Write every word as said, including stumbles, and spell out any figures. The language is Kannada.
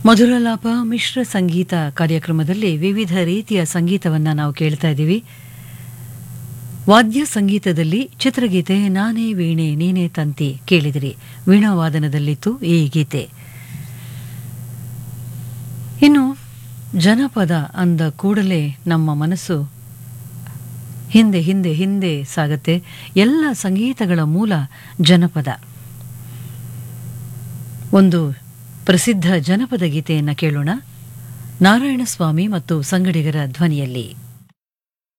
ಮಧುರಲಾಪ ಮಿಶ್ರ ಸಂಗೀತ ಕಾರ್ಯಕ್ರಮದಲ್ಲಿ ವಿವಿಧ ರೀತಿಯ ಸಂಗೀತವನ್ನು ನಾವು ಕೇಳ್ತಾ ಇದ್ದೀವಿ. ವಾದ್ಯ ಸಂಗೀತದಲ್ಲಿ ಚಿತ್ರಗೀತೆ ನಾನೇ ವೀಣೆ ನೀನೇ ತಂತಿ ಕೇಳಿದಿರಿ. ವೀಣಾವಾದನದಲ್ಲಿತ್ತು ಈ ಗೀತೆ. ಇನ್ನು ಜನಪದ ಅಂದ ಕೂಡಲೇ ನಮ್ಮ ಮನಸ್ಸು ಹಿಂದೆ ಹಿಂದೆ ಹಿಂದೆ ಸಾಗತ್ತೆ. ಎಲ್ಲ ಸಂಗೀತಗಳ ಮೂಲ ಜನಪದ. ಒಂದು ಪ್ರಸಿದ್ಧ ಜನಪದ ಗೀತೆಯನ್ನು ಕೇಳೋಣ. ನಾರಾಯಣಸ್ವಾಮಿ ಮತ್ತು ಸಂಗಡಿಗರ ಧ್ವನಿಯಲ್ಲಿ.